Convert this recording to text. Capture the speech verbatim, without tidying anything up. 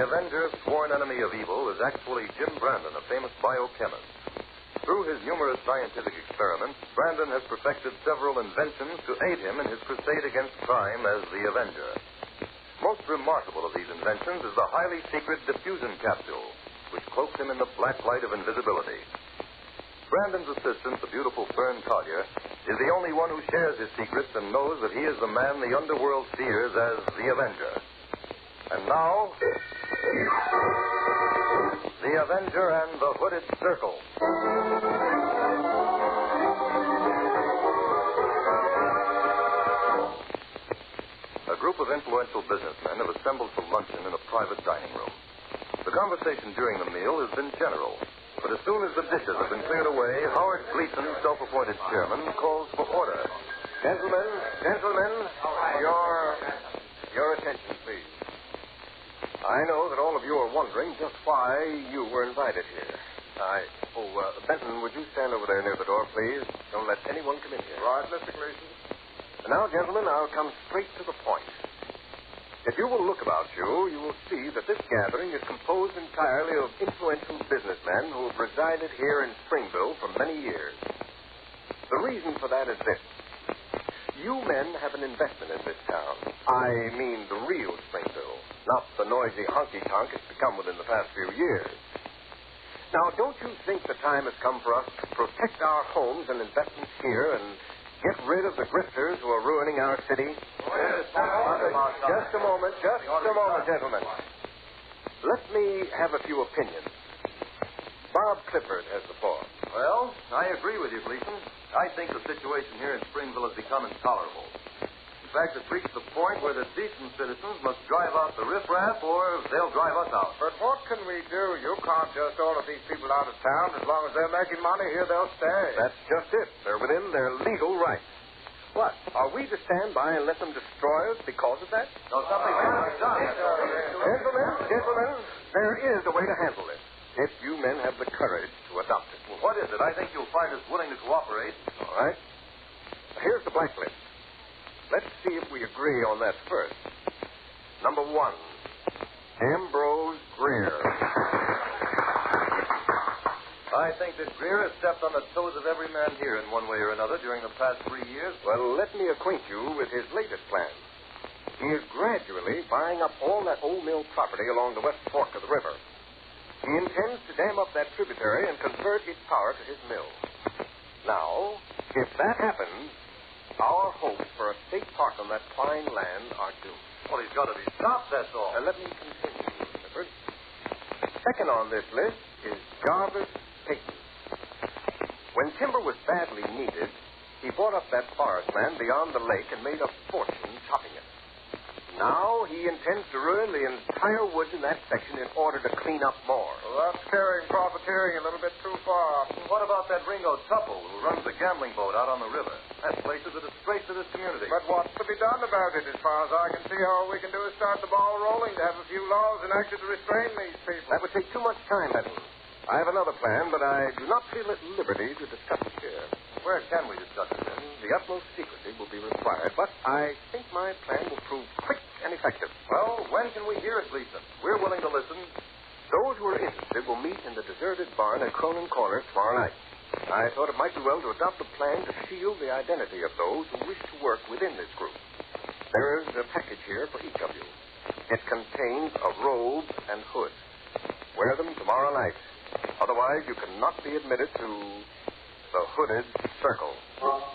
Avenger, sworn enemy of evil, is actually Jim Brandon, a famous biochemist. Through his numerous scientific experiments, Brandon has perfected several inventions to aid him in his crusade against crime as the Avenger. Most remarkable of these inventions is the highly secret diffusion capsule, which cloaks him in the black light of invisibility. Brandon's assistant, the beautiful Fern Collier, is the only one who shares his secrets and knows that he is the man the underworld fears as the Avenger. And now, the Avenger and the Hooded Circle. A group of influential businessmen have assembled for luncheon in a private dining room. The conversation during the meal has been general. But as soon as the dishes have been cleared away, Howard Gleason, self-appointed chairman, calls for order. Gentlemen, gentlemen, your, your attention, please. I know that all of you are wondering just why you were invited here. I... Oh, uh, Benton, would you stand over there near the door, please? Don't let anyone come in here. Right, Mister Gleason. And now, gentlemen, I'll come straight to the point. If you will look about you, you will see that this gathering is composed entirely of influential businessmen who have resided here in Springville for many years. The reason for that is this. You men have an investment in this town. I mean the real Springville, not the noisy honky-tonk it's become within the past few years. Now, don't you think the time has come for us to protect our homes and investments here and get rid of the grifters who are ruining our city? Yes, just a moment, just a moment, gentlemen. Let me have a few opinions. Bob Clifford has the floor. Well, I agree with you, Gleason. I think the situation here in Springville has become intolerable. In fact, it's reached the point where the decent citizens must drive out the riffraff or they'll drive us out. But what can we do? You can't just order these people out of town. As long as they're making money here, they'll stay. That's just it. They're within their legal rights. What? Are we to stand by and let them destroy us because of that? No, something has to be done. Gentlemen, gentlemen, there is a way to handle this, if you men have the courage to adopt it. Well, what is it? I think you'll find us willing to cooperate. All right. Here's the blank list. Let's see if we agree on that first. Number one, Ambrose Greer. I think that Greer has stepped on the toes of every man here in one way or another during the past three years. Well, let me acquaint you with his latest plan. He is gradually buying up all that old mill property along the west fork of the river. He intends to dam up that tributary and convert its power to his mill. Now, if that happens, our hopes for a state park on that fine land are doomed. Well, he's got to be stopped, that's all. Now, let me continue, Clifford. Second on this list is Jarvis Peyton. When timber was badly needed, he bought up that forest land beyond the lake and made a fortune chopping it. Now he intends to ruin the entire woods in that section in order to clean up more. Well, that's carrying profiteering a little bit too far. What about that Ringo Tupple who runs the gambling boat out on the river? That place is a disgrace to this community. But what's to be done about it? As far as I can see, all we can do is start the ball rolling to have a few laws enacted to restrain these people. That would take too much time, Benton. I have another plan, but I do not feel at liberty to discuss it here. Where can we discuss it, then? The utmost secrecy will be required, but I think my plan will prove quick and effective. Well, when can we hear it, Gleason? We're willing to listen. Those who are interested will meet in the deserted barn at Cronin Corner tomorrow night. I thought it might be well to adopt a plan to shield the identity of those who wish to work within this group. There is a package here for each of you. It contains a robe and hood. Wear them tomorrow night. Otherwise, you cannot be admitted to the Hooded Circle.